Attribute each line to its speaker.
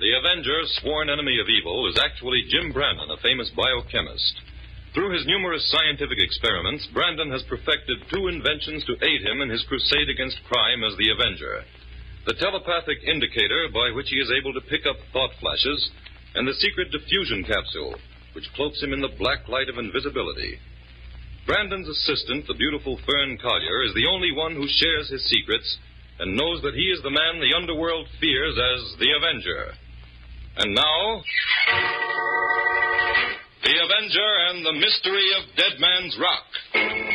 Speaker 1: The Avenger, sworn enemy of evil, is actually Jim Brandon, a famous biochemist. Through his numerous scientific experiments, Brandon has perfected two inventions to aid him in his crusade against crime as the Avenger. The telepathic indicator by which he is able to pick up thought flashes, and the secret diffusion capsule, which cloaks him in the black light of invisibility. Brandon's assistant, the beautiful Fern Collier, is the only one who shares his secrets and knows that he is the man the underworld fears as the Avenger. And now, The Avenger and the Mystery of Dead Man's Rock.